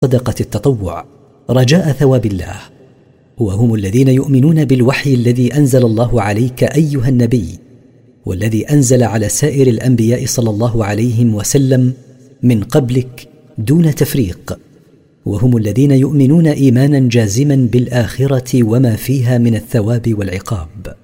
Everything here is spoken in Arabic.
صدقة التطوع رجاء ثواب الله، وهم الذين يؤمنون بالوحي الذي أنزل الله عليك أيها النبي، والذي أنزل على سائر الأنبياء صلى الله عليه وسلم من قبلك دون تفريق، وهم الذين يؤمنون إيمانا جازما بالآخرة وما فيها من الثواب والعقاب.